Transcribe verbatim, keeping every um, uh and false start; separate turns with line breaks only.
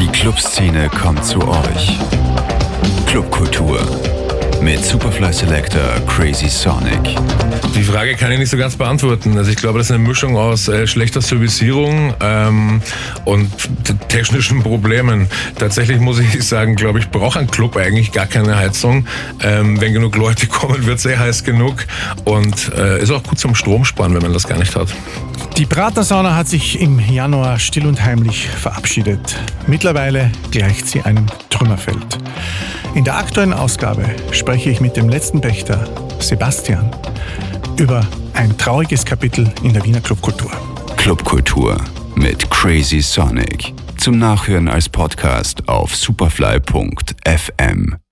Die Clubszene kommt zu euch. Clubkultur mit Superfly Selector Crazy Sonic.
Die Frage kann ich nicht so ganz beantworten. Also ich glaube, das ist eine Mischung aus äh, schlechter Servicierung ähm, und t- technischen Problemen. Tatsächlich muss ich sagen, glaube ich, braucht ein Club eigentlich gar keine Heizung. Ähm, wenn genug Leute kommen, wird es eh heiß genug. Und äh, ist auch gut zum Stromsparen, wenn man das gar nicht hat.
Die Pratersauna hat sich im Januar still und heimlich verabschiedet. Mittlerweile gleicht sie einem Trümmerfeld. In der aktuellen Ausgabe spreche ich mit dem letzten Pächter, Sebastian, über ein trauriges Kapitel in der Wiener Clubkultur.
Clubkultur mit Crazy Sonic. Zum Nachhören als Podcast auf superfly punkt f m.